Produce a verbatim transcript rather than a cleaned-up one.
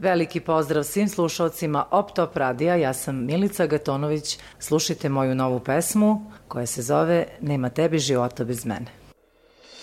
Veliki pozdrav svim slušalcima Optop radija, ja sam Milica Gatonović, slušajte moju novu pesmu koja se zove Nema tebi života bez mene.